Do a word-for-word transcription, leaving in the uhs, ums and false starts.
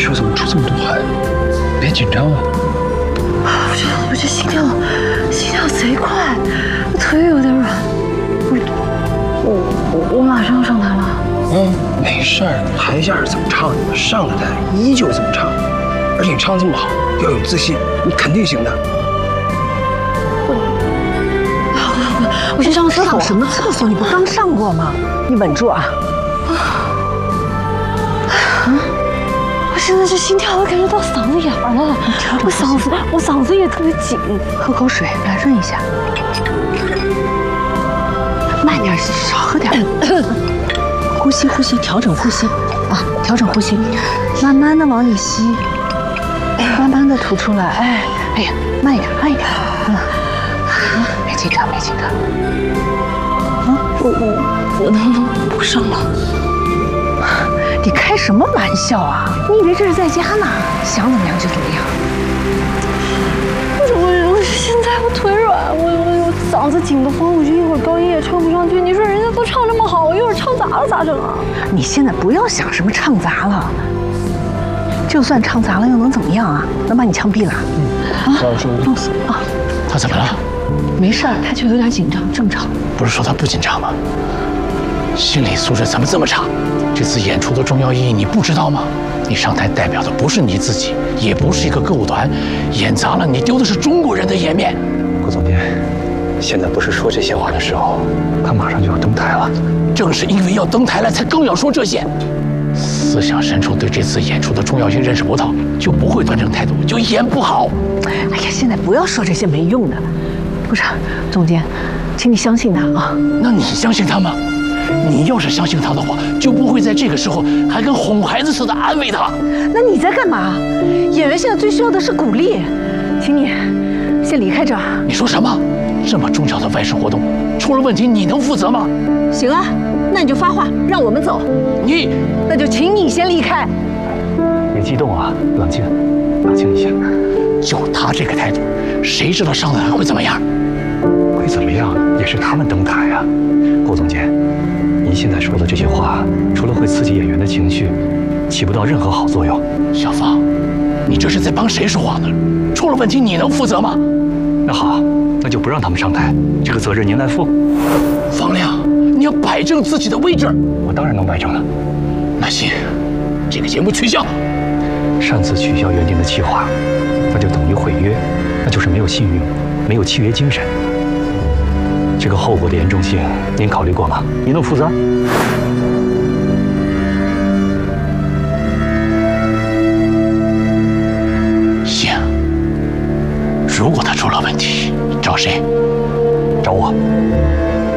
手怎么出这么多汗？别紧张啊！ 我这我这心跳心跳贼快，我腿有点软。我我我马上要上台了。 嗯，没事儿，台下是怎么唱的，上了台依旧怎么唱。而且你唱这么好，要有自信，你肯定行的。 我我我先上个厕所。 上什么厕所？你不刚上过吗？你稳住啊！ 嗯，我现在这心跳都感觉到嗓子眼儿了，我嗓子我嗓子也特别紧， 喝口水来润一下。慢点，少喝点。呼吸呼吸，调整呼吸啊，调整呼吸，慢慢的往里吸，慢慢的吐出来。哎，哎呀，慢一点，慢一点。嗯，别紧张，别紧张。啊， 我我我能不能不上了？ 你开什么玩笑啊？你以为这是在家呢？想怎么样就怎么样。 我我我现在我腿软，我我我嗓子紧得慌，我就一会儿高音也唱不上去。你说人家都唱这么好，我一会儿唱砸了咋整啊？ 你现在不要想什么唱砸了，就算唱砸了又能怎么样啊？能把你枪毙了？嗯，啊，放松啊。 他怎么了？ 没事儿，他就有点紧张，正常。 不是说他不紧张吗？心理素质怎么这么差？这次演出的重要意义你不知道吗？你上台代表的不是你自己，也不是一个歌舞团，演砸了你丢的是中国人的颜面。 顾总监，现在不是说这些话的时候，他马上就要登台了。 正是因为要登台了，才更要说这些。思想深处对这次演出的重要性认识不到，就不会端正态度，就演不好。 哎呀，现在不要说这些没用的。不是，总监，请你相信他啊。 那你相信他吗？你要是相信他的话，就不会在这个时候还跟哄孩子似的安慰他。 那你在干嘛？演员现在最需要的是鼓励，请你先离开这儿。 你说什么？这么重要的外事活动，出了问题你能负责吗？ 行啊，那你就发话，让我们走。 你， 那就请你先离开。 别激动啊，冷静，冷静一下。 就他这个态度，谁知道上台会怎么样？ 会怎么样也是他们登台啊。顾总监，您现在说的这些话，除了会刺激演员的情绪，起不到任何好作用。 小芳，你这是在帮谁说话呢？出了问题你能负责吗？ 那好，那就不让他们上台，这个责任您来负。 方亮，你要摆正自己的位置。 我当然能摆正了。 那行，这个节目取消。 擅自取消原定的计划，那就等于毁约，那就是没有信誉，没有契约精神。这个后果的严重性，您考虑过吗？您能负责？ 行，如果他出了问题，找谁？ 找我。